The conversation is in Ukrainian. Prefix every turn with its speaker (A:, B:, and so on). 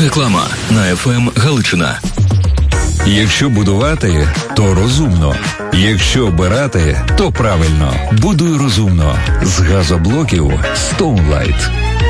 A: Реклама на ФМ Галичина.
B: Якщо будувати, то розумно. Якщо обирати, то правильно. Будуй розумно. З газоблоків Stoneline.